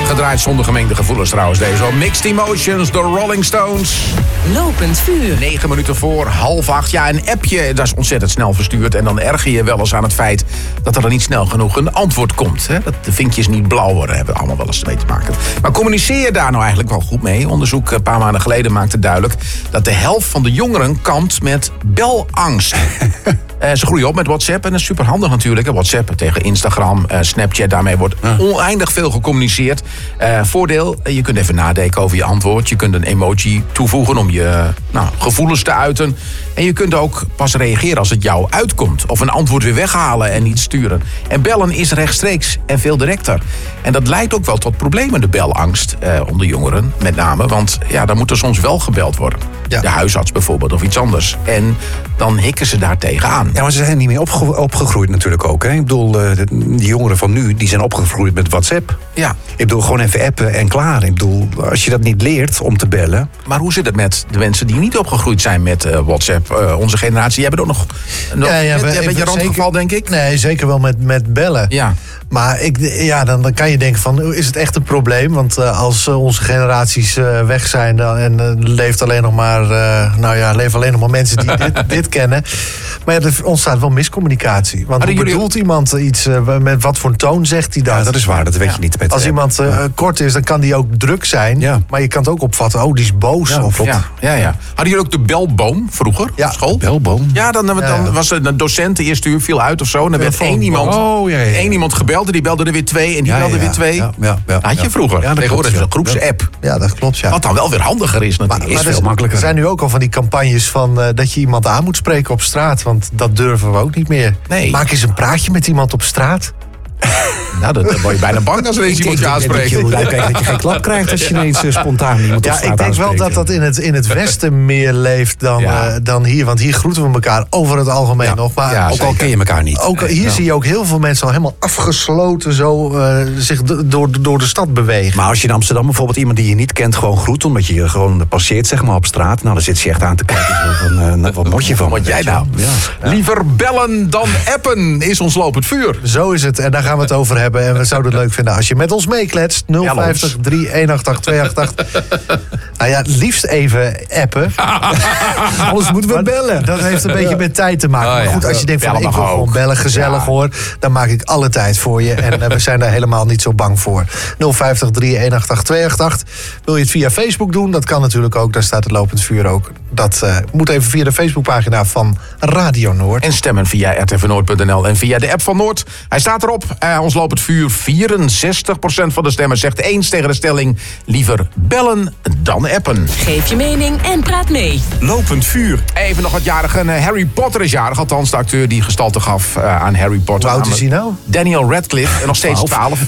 Gedraaid zonder gemengde gevoelens trouwens deze wel. Mixed Emotions, de Rolling Stones. Lopend vuur. 9 minuten voor 7:30. Ja, een appje, dat is ontzettend snel verstuurd. En dan erger je wel eens aan het feit dat er niet snel genoeg een antwoord komt. Hè? Dat de vinkjes niet blauw worden, hebben we allemaal wel eens mee te maken. Maar communiceer je daar nou eigenlijk wel goed mee? Onderzoek een paar maanden geleden maakte duidelijk dat de helft van de jongeren kampt met belangst. Ze groeien op met WhatsApp en dat is superhandig natuurlijk. WhatsApp tegen Instagram, Snapchat, daarmee wordt oneindig veel gecommuniceerd. Voordeel, je kunt even nadenken over je antwoord. Je kunt een emoji toevoegen om je gevoelens te uiten. En je kunt ook pas reageren als het jou uitkomt. Of een antwoord weer weghalen en niet sturen. En bellen is rechtstreeks en veel directer. En dat leidt ook wel tot problemen, de belangst onder jongeren met name. Want ja, dan moet er soms wel gebeld worden. Ja. De huisarts bijvoorbeeld of iets anders. En dan hikken ze daar tegenaan. Ja, maar ze zijn niet meer opgegroeid natuurlijk ook. Hè? Ik bedoel, die jongeren van nu, die zijn opgegroeid met WhatsApp. Ja. Ik bedoel, gewoon even appen en klaar. Ik bedoel, als je dat niet leert om te bellen. Maar hoe zit het met de mensen die niet opgegroeid zijn met WhatsApp? Onze generatie, jij bent ook nog een beetje randgeval, denk ik? Nee, zeker wel met bellen. Ja. Maar dan kan je denken van, is het echt een probleem? Want als onze generaties weg zijn en leeft alleen nog maar mensen die dit kennen. Maar ja, er ontstaat wel miscommunicatie. Want hoe bedoelt iemand iets, met wat voor toon zegt hij dat? Ja, dat is waar, dat weet je niet. Als iemand kort is, dan kan die ook druk zijn. Ja. Maar je kan het ook opvatten, die is boos. Ja, of, ja. Hadden jullie ook de belboom vroeger op school? Belboom? Ja, dan was er een docent, de eerste uur viel uit of zo. En dan werd één iemand gebeld en die belde er weer 2 en die belde weer 2. Ja. Had je vroeger. Ja, tegenwoordig is het een groepsapp. Ja, dat klopt, ja. Wat dan wel weer handiger is natuurlijk. Maar is veel makkelijker. Er zijn nu ook al van die campagnes van dat je iemand aan moet spreken op straat. Want dat durven we ook niet meer. Nee. Maak eens een praatje met iemand op straat. Nou, dan word je bijna bang als er eens iemand je aanspreekt. Dat je geen klap krijgt als je ineens spontaan iemand op straat ik denk aanspreekt. wel dat in het Westen meer leeft dan hier. Want hier groeten we elkaar over het algemeen nog. Maar ook al ken je elkaar niet. Ook hier zie je ook heel veel mensen al helemaal afgesloten zo zich door de stad bewegen. Maar als je in Amsterdam bijvoorbeeld iemand die je niet kent gewoon groet, omdat je je gewoon passeert zeg maar op straat. Nou, dan zit je echt aan te kijken. Van, wat moet je van? Wat jij nou? Ja. Liever bellen dan appen is ons lopend vuur. Zo is het. En daar gaan we het over hebben. En we zouden het leuk vinden als je met ons meekletst. 050 3188 288. Nou ja, liefst even appen. Anders moeten we bellen. Dat heeft een beetje met tijd te maken. Maar goed, als je denkt van ik wil gewoon bellen, gezellig hoor. Dan maak ik alle tijd voor je. En we zijn daar helemaal niet zo bang voor. 050 3188 288. Wil je het via Facebook doen? Dat kan natuurlijk ook. Daar staat het lopend vuur ook. Dat moet even via de Facebookpagina van Radio Noord. En stemmen via rtvnoord.nl en via de app van Noord. Hij staat erop. Ons lopend vuur. 64% van de stemmen zegt eens tegen de stelling: liever bellen dan appen. Geef je mening en praat mee. Lopend vuur. Even nog wat jarigen. Harry Potter is jarig. Althans de acteur die gestalte gaf aan Harry Potter. Hoe oud is hij nou? Daniel Radcliffe. Nog steeds 12.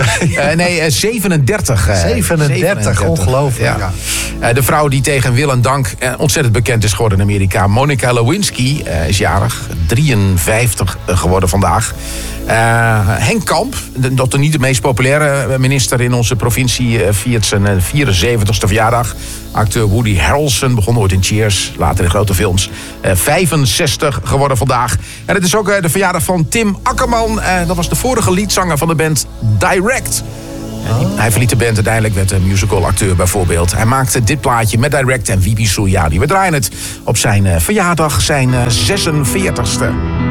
37. 37, ongelooflijk. Ja. De vrouw die tegen wil en dank ontzettend bekend is geworden in Amerika. Monica Lewinsky is jarig. 53 geworden vandaag. Henk Kamp, niet de meest populaire minister in onze provincie, viert zijn 74ste verjaardag. Acteur Woody Harrelson begon ooit in Cheers, later in grote films. 65 geworden vandaag. En het is ook de verjaardag van Tim Akkerman. Dat was de vorige liedzanger van de band Direct. Hij verliet de band, uiteindelijk werd een musicalacteur bijvoorbeeld. Hij maakte dit plaatje met Direct en Wibi Souliani. We draaien het op zijn verjaardag, zijn 46ste.